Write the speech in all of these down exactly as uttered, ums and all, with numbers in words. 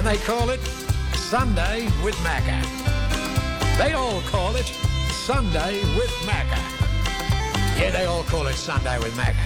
they call it Sunday with Macca. They all call it Sunday with Macca. Yeah, they all call it Sunday with Macca.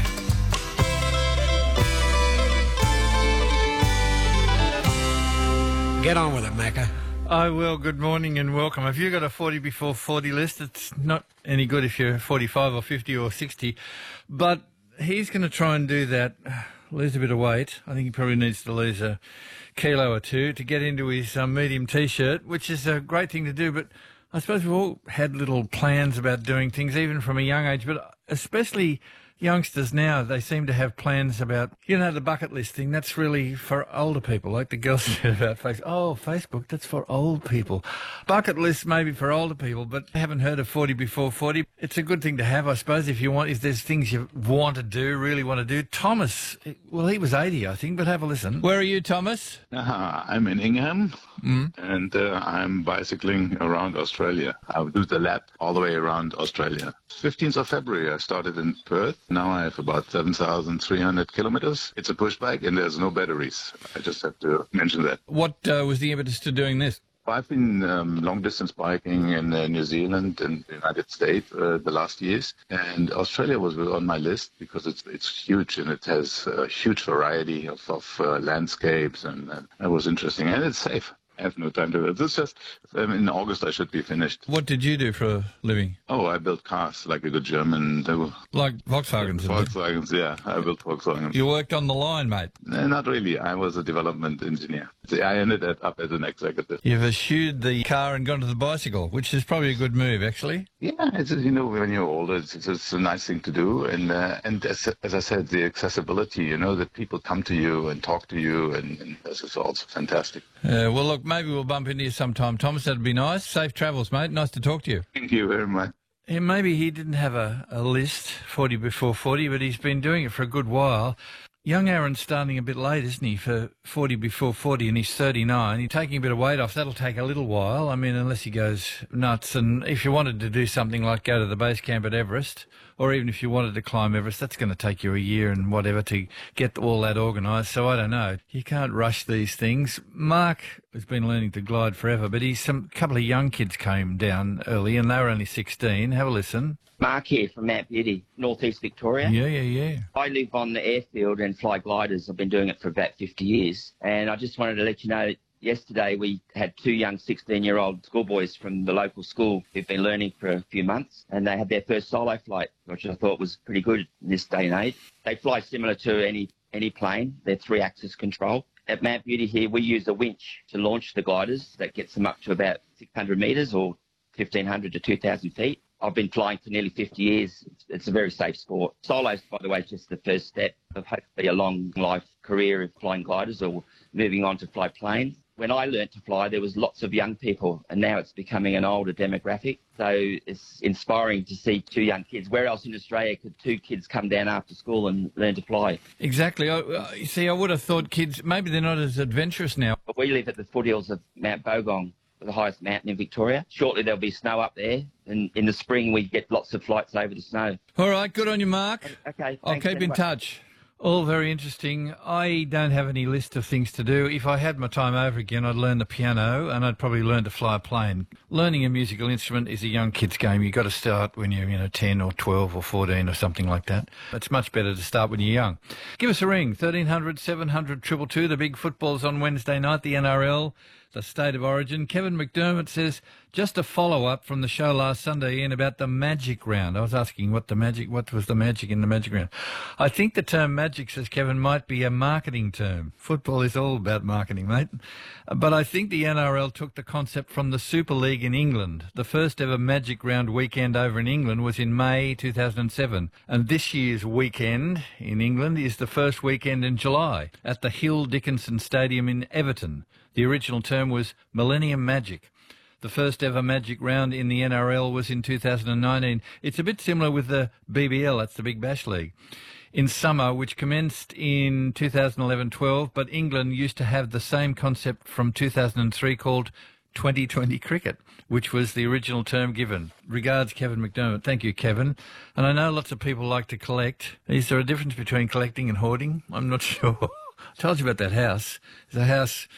Get on with it, Macca. I will. Good morning and welcome. Have you got a forty before forty list? It's not any good if you're forty-five or fifty or sixty. But he's going to try and do that, lose a bit of weight. I think he probably needs to lose a kilo or two to get into his um, medium T-shirt, which is a great thing to do. But I suppose we've all had little plans about doing things, even from a young age, but especially youngsters now, they seem to have plans about, you know, the bucket list thing. That's really for older people, like the girls said about Facebook. Oh, Facebook, that's for old people. Bucket list maybe for older people, but I haven't heard of forty before forty. It's a good thing to have, I suppose, if you want, if there's things you want to do, really want to do. Thomas, well, he was eighty, I think, but have a listen. Where are you, Thomas? Uh, I'm in Ingham, mm. and uh, I'm bicycling around Australia. I'll do the lap all the way around Australia. fifteenth of February, I started in Perth. Now I have about seven thousand three hundred kilometers. It's a push bike and there's no batteries. I just have to mention that. What uh, was the impetus to doing this? I've been um, long-distance biking in uh, New Zealand and the United States uh, the last years, and Australia was on my list because it's it's huge and it has a huge variety of, of uh, landscapes, and, and it was interesting, and it's safe. I have no time to do it. It's just um, in August I should be finished. What did you do for a living? Oh, I built cars like a good German. Like Volkswagens? Volkswagens, yeah. I built Volkswagens. You worked on the line, mate? No, not really. I was a development engineer. I ended up as an executive. You've eschewed the car and gone to the bicycle, which is probably a good move, actually. Yeah, it's, you know, when you're older, it's, it's, it's a nice thing to do. And uh, and as, as I said, the accessibility, you know, that people come to you and talk to you, and, and this is also fantastic. Uh, well, look, maybe we'll bump into you sometime, Thomas. That'd be nice. Safe travels, mate. Nice to talk to you. Thank you very much. Yeah, maybe he didn't have a, a list, forty before forty, but he's been doing it for a good while. Young Aaron's starting a bit late, isn't he, for forty before forty, and he's thirty-nine. He's taking a bit of weight off. That'll take a little while, I mean, unless he goes nuts. And if you wanted to do something like go to the base camp at Everest, or even if you wanted to climb Everest, that's going to take you a year and whatever to get all that organised. So I don't know. You can't rush these things. Mark has been learning to glide forever, but he's some couple of young kids came down early, and they were only sixteen. Have a listen. Mark here from Mount Beauty, northeast Victoria. Yeah, yeah, yeah. I live on the airfield and fly gliders. I've been doing it for about fifty years. And I just wanted to let you know, yesterday we had two young sixteen-year-old schoolboys from the local school who've been learning for a few months, and they had their first solo flight, which I thought was pretty good in this day and age. They fly similar to any, any plane. They're three-axis control. At Mount Beauty here, we use a winch to launch the gliders. That gets them up to about six hundred metres or fifteen hundred to two thousand feet. I've been flying for nearly fifty years. It's, it's a very safe sport. Solos, by the way, is just the first step of hopefully a long life career of flying gliders or moving on to fly planes. When I learnt to fly, there was lots of young people, and now it's becoming an older demographic. So it's inspiring to see two young kids. Where else in Australia could two kids come down after school and learn to fly? Exactly. I, uh, you see, I would have thought kids, maybe they're not as adventurous now. But we live at the foothills of Mount Bogong, the highest mountain in Victoria. Shortly there'll be snow up there, and in the spring we get lots of flights over the snow. All right, good on you, Mark. Okay, I'll keep anyway. in touch. All very interesting. I don't have any list of things to do. If I had my time over again, I'd learn the piano and I'd probably learn to fly a plane. Learning a musical instrument is a young kid's game. You've got to start when you're, you know, ten or twelve or fourteen or something like that. It's much better to start when you're young. Give us a ring, thirteen hundred, seven hundred, two two two. The big football's on Wednesday night, the N R L. The State of Origin. Kevin McDermott says, just a follow-up from the show last Sunday in about the magic round. I was asking what the magic, what was the magic in the magic round. I think the term magic, says Kevin, might be a marketing term. Football is all about marketing, mate. But I think the N R L took the concept from the Super League in England. The first ever magic round weekend over in England was in May two thousand seven. And this year's weekend in England is the first weekend in July at the Hill Dickinson Stadium in Everton. The original term was Millennium Magic. The first ever magic round in the N R L was in two thousand nineteen. It's a bit similar with the B B L, that's the Big Bash League, in summer, which commenced in two thousand eleven twelve, but England used to have the same concept from two thousand three called twenty twenty cricket, which was the original term given. Regards, Kevin McDermott. Thank you, Kevin. And I know lots of people like to collect. Is there a difference between collecting and hoarding? I'm not sure. I told you about that house. There's a house